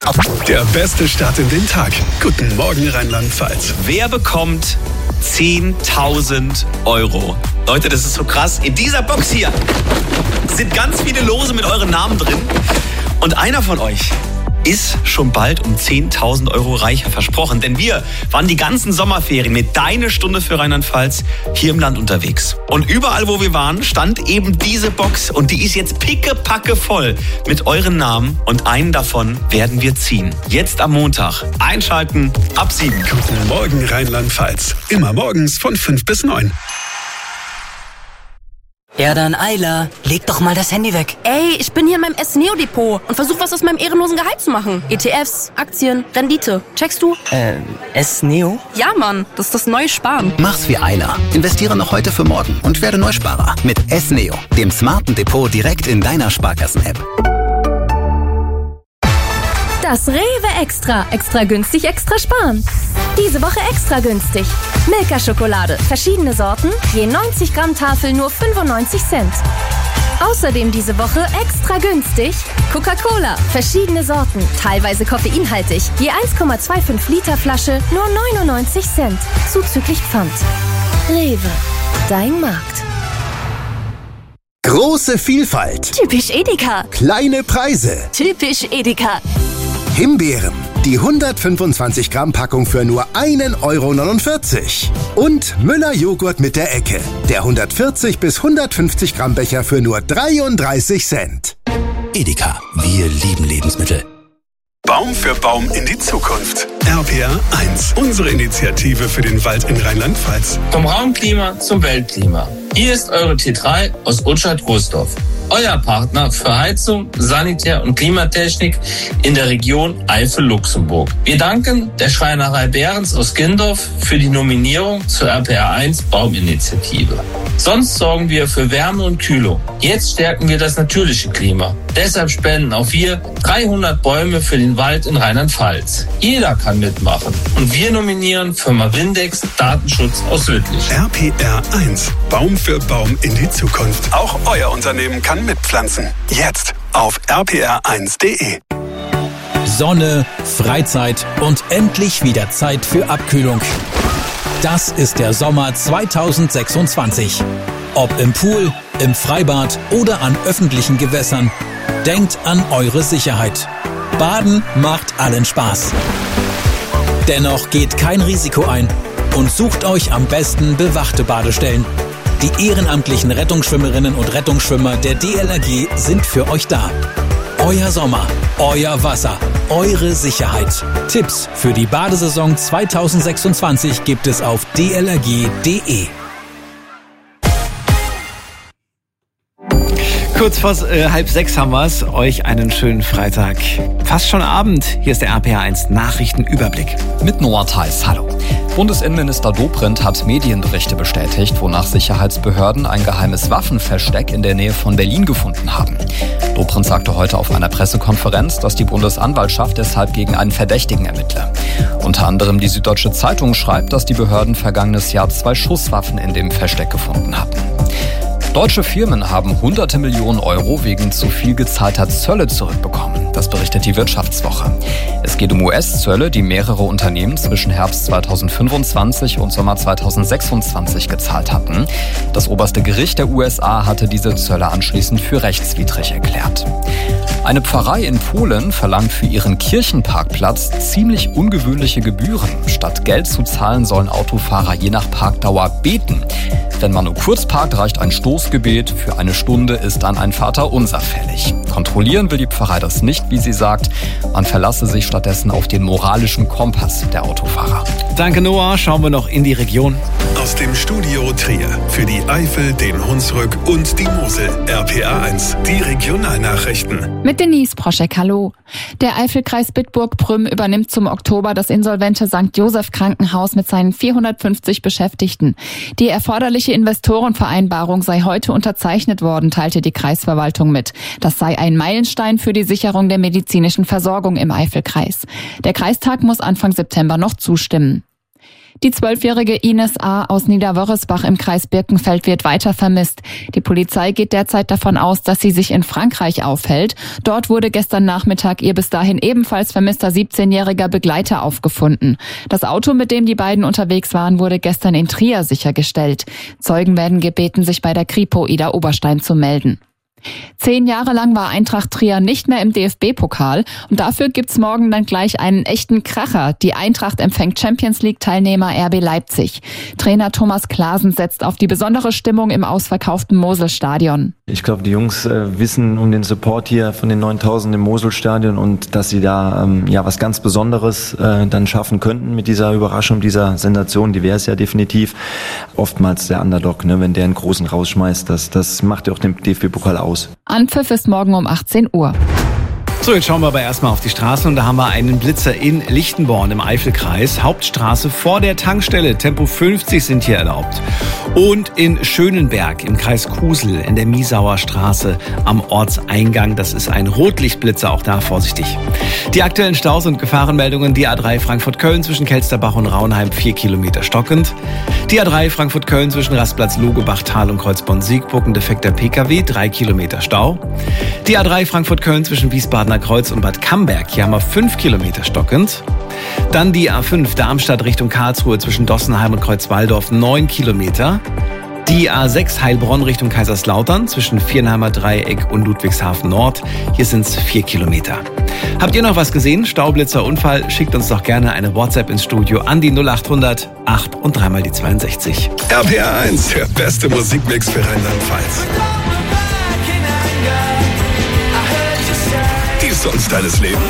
Der beste Start in den Tag. Guten Morgen, Rheinland-Pfalz. Wer bekommt 10.000 €? Leute, das ist so krass. In dieser Box hier sind ganz viele Lose mit euren Namen drin. Und einer von euch ist schon bald um 10.000 € reicher versprochen. Denn wir waren die ganzen Sommerferien mit Deine Stunde für Rheinland-Pfalz hier im Land unterwegs. Und überall, wo wir waren, stand eben diese Box. Und die ist jetzt pickepacke voll mit euren Namen. Und einen davon werden wir ziehen. Jetzt am Montag. Einschalten ab 7. Guten Morgen, Rheinland-Pfalz. Immer morgens von 5 bis 9. Ja dann, Ayla, leg doch mal das Handy weg. Ey, ich bin hier in meinem S-Neo-Depot und versuche was aus meinem ehrenlosen Gehalt zu machen. ETFs, Aktien, Rendite. Checkst du? S-Neo? Ja, Mann, das ist das neue Sparen. Mach's wie Ayla. Investiere noch heute für morgen und werde Neusparer mit S-Neo, dem smarten Depot direkt in deiner Sparkassen-App. Das Rewe Extra. Extra günstig, extra sparen. Diese Woche extra günstig. Milka-Schokolade. Verschiedene Sorten. Je 90 Gramm Tafel nur 95 Cent. Außerdem diese Woche extra günstig. Coca-Cola. Verschiedene Sorten. Teilweise koffeinhaltig. Je 1,25 Liter Flasche nur 99 Cent. Zuzüglich Pfand. Rewe. Dein Markt. Große Vielfalt. Typisch Edeka. Kleine Preise. Typisch Edeka. Himbeeren. Die 125 Gramm Packung für nur 1,49 €. Und Müller Joghurt mit der Ecke. Der 140 bis 150 Gramm Becher für nur 33 Cent. Edeka, wir lieben Lebensmittel. Baum für Baum in die Zukunft. RPR 1. Unsere Initiative für den Wald in Rheinland-Pfalz. Vom Raumklima zum Weltklima. Hier ist eure T3 aus Utschat-Großdorf. Euer Partner für Heizung, Sanitär- und Klimatechnik in der Region Eifel-Luxemburg. Wir danken der Schreinerei Behrens aus Gindorf für die Nominierung zur RPR1 Bauminitiative. Sonst sorgen wir für Wärme und Kühlung. Jetzt stärken wir das natürliche Klima. Deshalb spenden auch wir 300 Bäume für den Wald in Rheinland-Pfalz. Jeder kann mitmachen. Und wir nominieren Firma Windex Datenschutz aus Wittlich. RPR 1. Baum für Baum in die Zukunft. Auch euer Unternehmen kann mitpflanzen. Jetzt auf rpr1.de. Sonne, Freizeit und endlich wieder Zeit für Abkühlung. Das ist der Sommer 2026. Ob im Pool, im Freibad oder an öffentlichen Gewässern, denkt an eure Sicherheit. Baden macht allen Spaß. Dennoch geht kein Risiko ein und sucht euch am besten bewachte Badestellen. Die ehrenamtlichen Rettungsschwimmerinnen und Rettungsschwimmer der DLRG sind für euch da. Euer Sommer, euer Wasser, eure Sicherheit. Tipps für die Badesaison 2026 gibt es auf dlrg.de. Kurz vor 5:30 haben wir es. Euch einen schönen Freitag. Fast schon Abend. Hier ist der RPR1 Nachrichtenüberblick. Mit Noah Theis. Hallo. Bundesinnenminister Dobrindt hat Medienberichte bestätigt, wonach Sicherheitsbehörden ein geheimes Waffenversteck in der Nähe von Berlin gefunden haben. Dobrindt sagte heute auf einer Pressekonferenz, dass die Bundesanwaltschaft deshalb gegen einen Verdächtigen ermittle. Unter anderem die Süddeutsche Zeitung schreibt, dass die Behörden vergangenes Jahr 2 Schusswaffen in dem Versteck gefunden hatten. Deutsche Firmen haben hunderte Millionen € wegen zu viel gezahlter Zölle zurückbekommen. Das berichtet die Wirtschaftswoche. Es geht um US-Zölle, die mehrere Unternehmen zwischen Herbst 2025 und Sommer 2026 gezahlt hatten. Das oberste Gericht der USA hatte diese Zölle anschließend für rechtswidrig erklärt. Eine Pfarrei in Polen verlangt für ihren Kirchenparkplatz ziemlich ungewöhnliche Gebühren. Statt Geld zu zahlen, sollen Autofahrer je nach Parkdauer beten. Wenn man nur kurz parkt, reicht ein Stoßgebet. Für eine Stunde ist dann ein Vaterunser fällig. Kontrollieren will die Pfarrei das nicht, wie sie sagt. Man verlasse sich stattdessen auf den moralischen Kompass der Autofahrer. Danke, Noah. Schauen wir noch in die Region. Aus dem Studio Trier für die Eifel, den Hunsrück und die Mosel. RPR 1, die Regionalnachrichten. Mit Denise Proschek, hallo. Der Eifelkreis Bitburg-Prüm übernimmt zum Oktober das insolvente St. Joseph Krankenhaus mit seinen 450 Beschäftigten. Die erforderliche Investorenvereinbarung sei heute unterzeichnet worden, teilte die Kreisverwaltung mit. Das sei ein Meilenstein für die Sicherung der medizinischen Versorgung im Eifelkreis. Der Kreistag muss Anfang September noch zustimmen. Die 12-jährige Ines A. aus Niederwörresbach im Kreis Birkenfeld wird weiter vermisst. Die Polizei geht derzeit davon aus, dass sie sich in Frankreich aufhält. Dort wurde gestern Nachmittag ihr bis dahin ebenfalls vermisster 17-jähriger Begleiter aufgefunden. Das Auto, mit dem die beiden unterwegs waren, wurde gestern in Trier sichergestellt. Zeugen werden gebeten, sich bei der Kripo Ida Oberstein zu melden. 10 Jahre lang war Eintracht Trier nicht mehr im DFB-Pokal und dafür gibt's morgen dann gleich einen echten Kracher. Die Eintracht empfängt Champions-League-Teilnehmer RB Leipzig. Trainer Thomas Klaasen setzt auf die besondere Stimmung im ausverkauften Moselstadion. Ich glaube, die Jungs wissen um den Support hier von den 9000 im Moselstadion und dass sie da was ganz Besonderes dann schaffen könnten mit dieser Überraschung, dieser Sensation, die wäre es ja definitiv. Oftmals der Underdog, ne, wenn der einen Großen rausschmeißt, das macht ja auch den DFB-Pokal aus. Anpfiff ist morgen um 18 Uhr. So, jetzt schauen wir aber erstmal auf die Straßen und da haben wir einen Blitzer in Lichtenborn im Eifelkreis. Hauptstraße vor der Tankstelle. Tempo 50 sind hier erlaubt. Und in Schönenberg im Kreis Kusel in der Miesauer Straße am Ortseingang. Das ist ein Rotlichtblitzer, auch da vorsichtig. Die aktuellen Staus und Gefahrenmeldungen. Die A3 Frankfurt-Köln zwischen Kelsterbach und Raunheim 4 Kilometer stockend. Die A3 Frankfurt-Köln zwischen Rastplatz Logebachtal und Kreuzborn-Siegburg ein defekter PKW, 3 Kilometer Stau. Die A3 Frankfurt-Köln zwischen Wiesbadener Kreuz und Bad Camberg, hier haben wir 5 Kilometer stockend. Dann die A5 Darmstadt Richtung Karlsruhe zwischen Dossenheim und Kreuzwaldorf 9 Kilometer. Die A6 Heilbronn Richtung Kaiserslautern zwischen Viernheimer Dreieck und Ludwigshafen Nord. Hier sind es 4 Kilometer. Habt ihr noch was gesehen? Staublitzer, Unfall? Schickt uns doch gerne eine WhatsApp ins Studio an die 0800 8 und 3 mal die 62. RPR 1, der beste Musikmix für Rheinland-Pfalz. Die Songs deines Lebens.